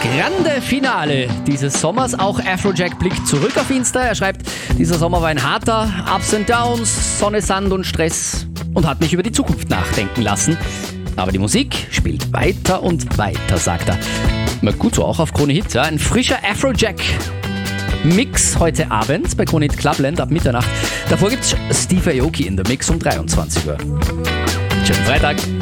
Grande Finale dieses Sommers. Auch Afrojack blickt zurück auf Insta. Er schreibt, dieser Sommer war ein harter, Ups and Downs, Sonne, Sand und Stress und hat mich über die Zukunft nachdenken lassen. Aber die Musik spielt weiter und weiter, sagt er. Na gut, so auch auf Krone Hit. Ja. Ein frischer Afrojack-Mix heute Abend bei Krone Hit Clubland ab Mitternacht. Davor gibt's Steve Aoki in der Mix um 23 Uhr. Schönen Freitag.